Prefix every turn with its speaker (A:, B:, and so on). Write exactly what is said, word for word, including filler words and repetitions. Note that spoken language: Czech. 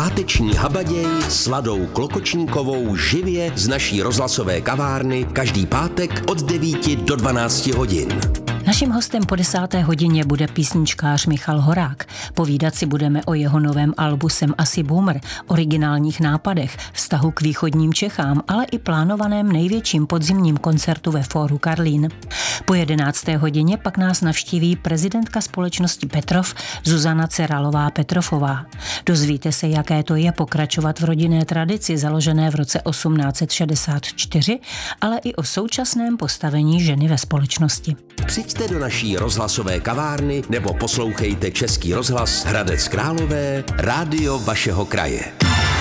A: páteční habaděj s Ladou Klokočníkovou živě z naší rozhlasové kavárny každý pátek od devíti do dvanácti hodin.
B: Naším hostem po desáté hodině bude písničkář Michal Horák. Povídat si budeme o jeho novém albu Jsem asi boomer, originálních nápadech, vztahu k východním Čechám, ale i plánovaném největším podzimním koncertu ve Fóru Karlín. Po jedenácté hodině pak nás navštíví prezidentka společnosti Petrov Zuzana Ceralová-Petrofová. Dozvíte se, jaké to je pokračovat v rodinné tradici založené v roce osmnáct set šedesát čtyři, ale i o současném postavení ženy ve společnosti.
A: Přijďte do naší rozhlasové kavárny nebo poslouchejte Český rozhlas Hradec Králové, rádio vašeho kraje.